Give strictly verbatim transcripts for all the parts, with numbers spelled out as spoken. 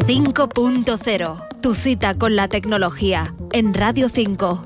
cinco punto cero. Tu cita con la tecnología en Radio cinco.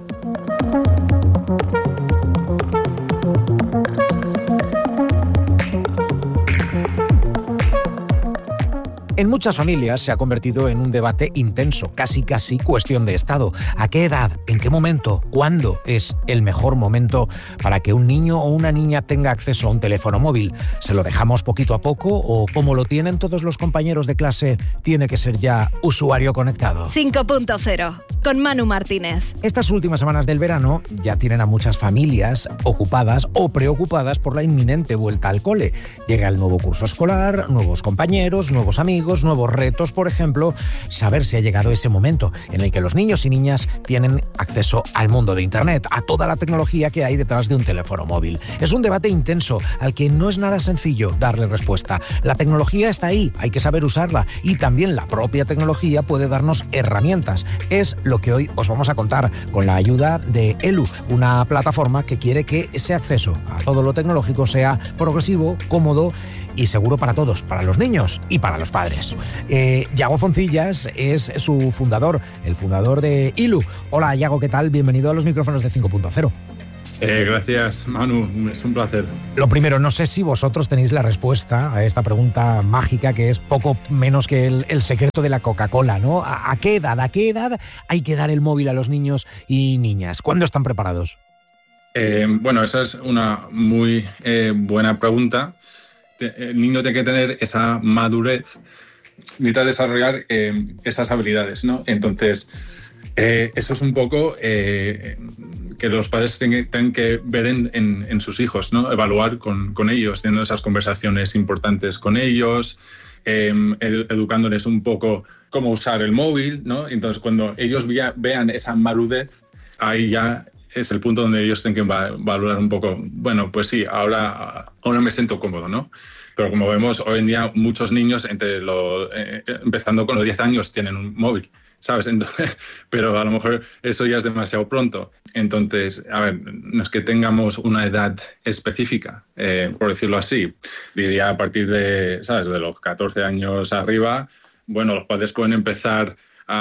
En muchas familias se ha convertido en un debate intenso, casi casi cuestión de estado. ¿A qué edad, en qué momento, cuándo es el mejor momento para que un niño o una niña tenga acceso a un teléfono móvil? ¿Se lo dejamos poquito a poco o, como lo tienen todos los compañeros de clase, tiene que ser ya usuario conectado? cinco punto cero, con Manu Martínez. Estas últimas semanas del verano ya tienen a muchas familias ocupadas o preocupadas por la inminente vuelta al cole. Llega el nuevo curso escolar, nuevos compañeros, nuevos amigos, nuevos retos, por ejemplo, saber si ha llegado ese momento en el que los niños y niñas tienen acceso al mundo de Internet, a toda la tecnología que hay detrás de un teléfono móvil. Es un debate intenso al que no es nada sencillo darle respuesta. La tecnología está ahí, hay que saber usarla, y también la propia tecnología puede darnos herramientas. Es lo que hoy os vamos a contar con la ayuda de Elu, una plataforma que quiere que ese acceso a todo lo tecnológico sea progresivo, cómodo y seguro para todos, para los niños y para los padres. Eh, Yago Foncillas es su fundador, el fundador de Elu. Hola Yago, ¿qué tal? Bienvenido a los micrófonos de cinco punto cero. Eh, gracias, Manu, es un placer. Lo primero, no sé si vosotros tenéis la respuesta a esta pregunta mágica que es poco menos que el, el secreto de la Coca-Cola, ¿no? ¿A, ¿A qué edad, a qué edad hay que dar el móvil a los niños y niñas? ¿Cuándo están preparados? Eh, bueno, esa es una muy eh, buena pregunta. El niño tiene que tener esa madurez, necesita desarrollar eh, esas habilidades, ¿no? Entonces, eh, eso es un poco eh, que los padres tienen, tienen que ver en, en, en sus hijos, ¿no? Evaluar con, con ellos, teniendo esas conversaciones importantes con ellos, eh, ed- educándoles un poco cómo usar el móvil, ¿no? Entonces, cuando ellos vea, vean esa madurez, ahí ya es el punto donde ellos tienen que va- valorar un poco, bueno, pues sí, ahora, ahora me siento cómodo, ¿no? Pero como vemos, hoy en día muchos niños, entre lo, eh, empezando con los diez años, tienen un móvil, ¿sabes? Entonces, pero a lo mejor eso ya es demasiado pronto. Entonces, a ver, no es que tengamos una edad específica, eh, por decirlo así. Diría a partir de, ¿sabes? De los catorce años arriba, bueno, los padres pueden empezar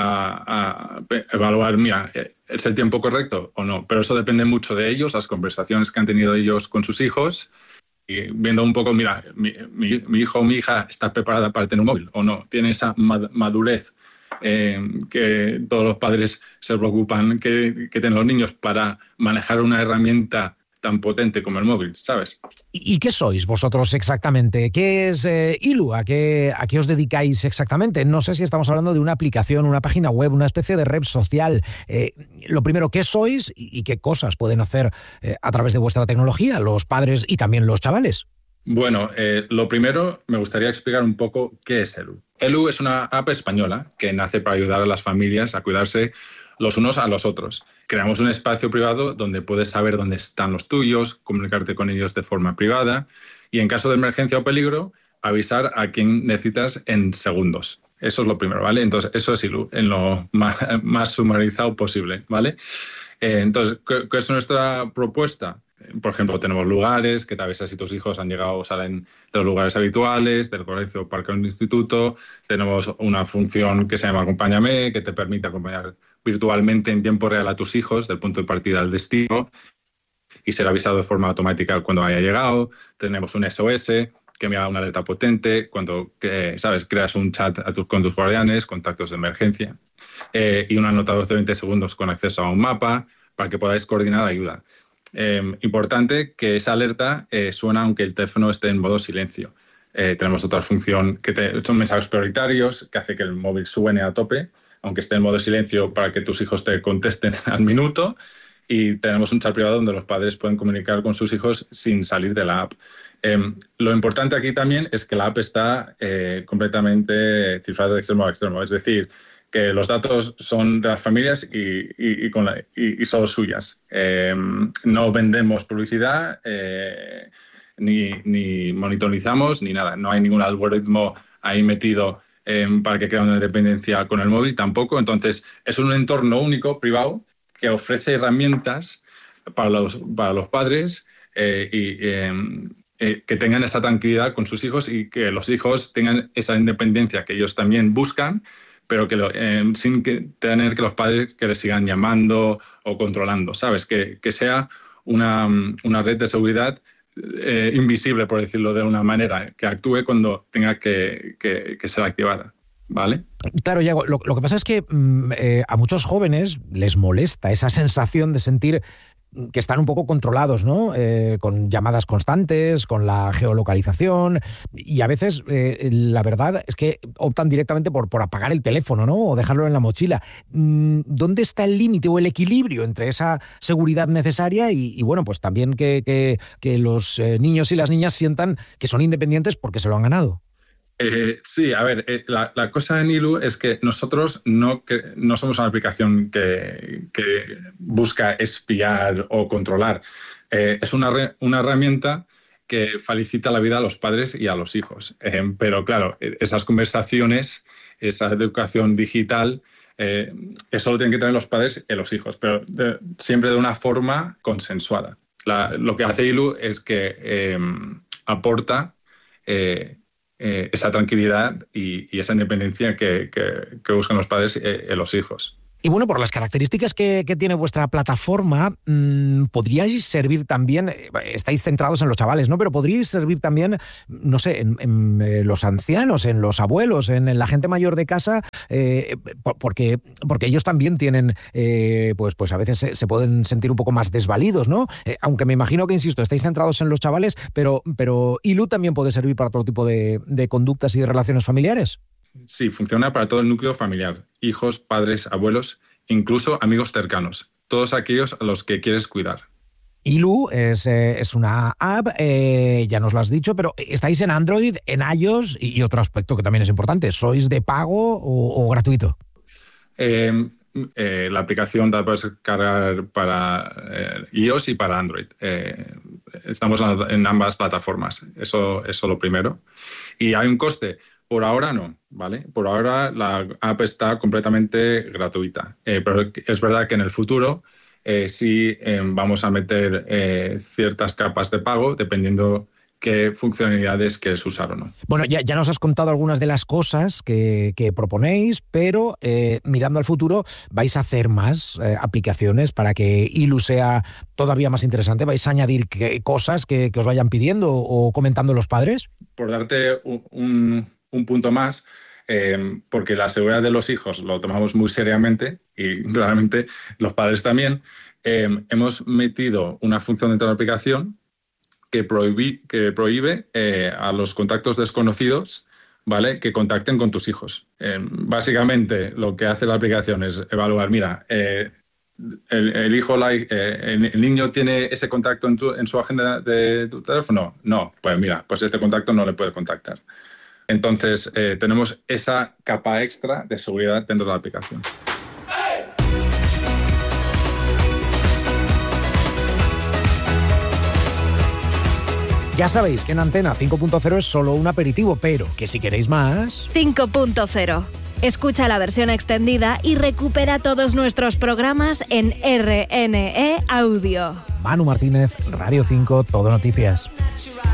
a, a evaluar, mira, ¿es el tiempo correcto o no? Pero eso depende mucho de ellos, las conversaciones que han tenido ellos con sus hijos, y viendo un poco, mira, mi, mi, mi hijo o mi hija está preparada para tener un móvil o no, tiene esa madurez eh, que todos los padres se preocupan que, que tienen los niños para manejar una herramienta tan potente como el móvil, ¿sabes? ¿Y qué sois vosotros exactamente? ¿Qué es eh, Elu? ¿A qué, ¿A qué os dedicáis exactamente? No sé si estamos hablando de una aplicación, una página web, una especie de red social. Eh, lo primero, ¿qué sois y, y qué cosas pueden hacer eh, a través de vuestra tecnología los padres y también los chavales? Bueno, eh, lo primero me gustaría explicar un poco qué es Elu. Elu es una app española que nace para ayudar a las familias a cuidarse los unos a los otros. Creamos un espacio privado donde puedes saber dónde están los tuyos, comunicarte con ellos de forma privada y, en caso de emergencia o peligro, avisar a quien necesitas en segundos. Eso es lo primero, ¿vale? Entonces, eso es Elu, en lo más, más sumarizado posible, ¿vale? Eh, entonces, ¿qué, ¿qué es nuestra propuesta? Por ejemplo, tenemos lugares que te avisan si tus hijos han llegado o salen de los lugares habituales, del colegio, parque o instituto. Tenemos una función que se llama Acompáñame, que te permite acompañar virtualmente en tiempo real a tus hijos del punto de partida al destino y ser avisado de forma automática cuando haya llegado. Tenemos un S O S que envía una alerta potente cuando, que, ¿sabes?, creas un chat a tus, con tus guardianes, contactos de emergencia, eh, y una nota de doce a veinte segundos con acceso a un mapa para que podáis coordinar ayuda. Eh, importante que esa alerta eh, suena aunque el teléfono esté en modo silencio. Eh, tenemos otra función que te, son mensajes prioritarios que hace que el móvil suene a tope, aunque esté en modo silencio, para que tus hijos te contesten al minuto. Y tenemos un chat privado donde los padres pueden comunicar con sus hijos sin salir de la app. Eh, lo importante aquí también es que la app está eh, completamente cifrada de extremo a extremo. Es decir, que los datos son de las familias y, y, y, con la, y, y solo suyas. Eh, no vendemos publicidad, eh, ni, ni monitorizamos, ni nada. No hay ningún algoritmo ahí metido eh, para que crea una dependencia con el móvil, tampoco. Entonces, es un entorno único, privado, que ofrece herramientas para los, para los padres eh, y eh, eh, que tengan esa tranquilidad con sus hijos y que los hijos tengan esa independencia que ellos también buscan, pero que lo, eh, sin que tener que los padres que les sigan llamando o controlando, ¿sabes? Que, que sea una, una red de seguridad eh, invisible, por decirlo de una manera, que actúe cuando tenga que, que, que ser activada, ¿vale? Claro, Yago, lo, lo que pasa es que mm, eh, a muchos jóvenes les molesta esa sensación de sentir que están un poco controlados, ¿no? Eh, con llamadas constantes, con la geolocalización, y a veces eh, la verdad es que optan directamente por, por apagar el teléfono, ¿no? O dejarlo en la mochila. ¿Dónde está el límite o el equilibrio entre esa seguridad necesaria y, y bueno, pues también que, que, que los eh, niños y las niñas sientan que son independientes porque se lo han ganado? Eh, sí, a ver, eh, la, la cosa en Ilu es que nosotros no, que, no somos una aplicación que, que busca espiar o controlar. Eh, es una, re, una herramienta que facilita la vida a los padres y a los hijos. Eh, pero claro, esas conversaciones, esa educación digital, eh, eso lo tienen que tener los padres y los hijos, pero de, siempre de una forma consensuada. La, lo que hace Ilu es que eh, aporta Eh, Eh, esa tranquilidad y, y esa independencia que, que, que buscan los padres y eh, los hijos. Y bueno, por las características que, que tiene vuestra plataforma, mmm, podríais servir también, estáis centrados en los chavales, ¿no? Pero podríais servir también, no sé, en, en eh, los ancianos, en los abuelos, en, en la gente mayor de casa, eh, porque, porque ellos también tienen, eh, pues, pues a veces se, se pueden sentir un poco más desvalidos, ¿no? Eh, aunque me imagino que, insisto, estáis centrados en los chavales, pero, pero Ilu también puede servir para todo tipo de, de conductas y de relaciones familiares. Sí, funciona para todo el núcleo familiar, hijos, padres, abuelos, incluso amigos cercanos, todos aquellos a los que quieres cuidar. Ilu es, eh, es una app, eh, ya nos lo has dicho, pero ¿estáis en Android, en iOS? Y otro aspecto que también es importante, ¿sois de pago o, o gratuito? Eh, eh, la aplicación la puedes cargar para eh, iOS y para Android. Eh, estamos en ambas plataformas, eso es lo primero. Y hay un coste. Por ahora no, ¿vale? Por ahora la app está completamente gratuita. Eh, pero es verdad que en el futuro eh, sí eh, vamos a meter eh, ciertas capas de pago dependiendo qué funcionalidades quieres usar o no. Bueno, ya, ya nos has contado algunas de las cosas que, que proponéis, pero eh, mirando al futuro, ¿vais a hacer más eh, aplicaciones para que Ilu sea todavía más interesante? ¿Vais a añadir que, cosas que, que os vayan pidiendo o comentando los padres? Por darte un... un un punto más, eh, porque la seguridad de los hijos lo tomamos muy seriamente y realmente los padres también, eh, hemos metido una función dentro de la aplicación que, prohibí, que prohíbe eh, a los contactos desconocidos, ¿vale?, que contacten con tus hijos. Eh, básicamente lo que hace la aplicación es evaluar, mira, eh, el, el hijo, la, eh, el, el niño tiene ese contacto en, tu, en su agenda de tu teléfono. No, pues mira, pues este contacto no le puede contactar. Entonces, eh, tenemos esa capa extra de seguridad dentro de la aplicación. Ya sabéis que en Antena cinco punto cero es solo un aperitivo, pero que si queréis más... cinco punto cero. Escucha la versión extendida y recupera todos nuestros programas en R N E Audio. Manu Martínez, Radio cinco, Todo Noticias.